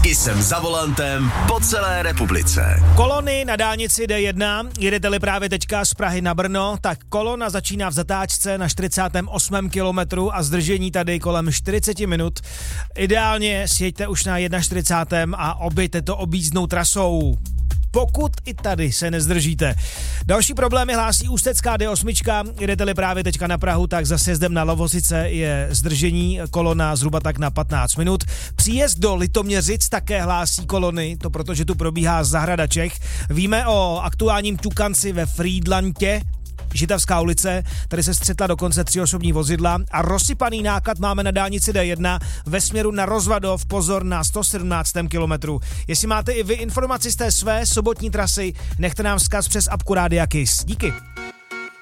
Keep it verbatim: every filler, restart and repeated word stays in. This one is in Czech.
I jsem za volantem po celé republice. Kolony na dálnici D jedna, jedete-li právě teďka z Prahy na Brno, tak kolona začíná v zatáčce na čtyřicátém osmém kilometru a zdržení tady kolem čtyřicet minut. Ideálně sjeďte už na čtyřicátém prvním a objďte to objízdnou trasou. Pokud i tady se nezdržíte. Další problémy hlásí ústecká D osm. Jdete-li právě teďka na Prahu, tak za sjezdem na Lovosice je zdržení, kolona zhruba tak na patnáct minut. Příjezd do Litoměřic také hlásí kolony, to protože tu probíhá zahrada Čech. Víme o aktuálním ťukanci ve Frýdlantě, Žitavská ulice, tady se střetla dokonce tři osobní vozidla a rozsypaný náklad máme na dálnici D jedna ve směru na Rozvadov, pozor na sto sedmnáctém kilometru. Jestli máte i vy informaci z té své sobotní trasy, nechte nám vzkaz přes apku Rádia Kiss. Díky.